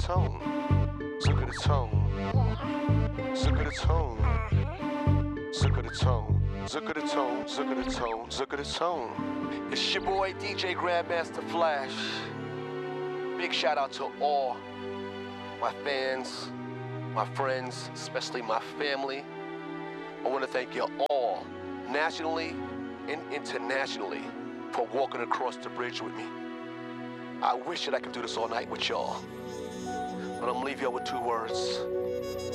tone. Look at the tone. Look at the tone. Look at the tone. Look at the tone. Look at the tone. Look at the tone. It's your boy DJ Grandmaster Flash. Big shout out to all my fans, my friends, especially my family. I want to thank you all, nationally and internationally, for walking across the bridge with me. I wish that I could do this all night with y'all, but I'm leaving y'all with 2 words.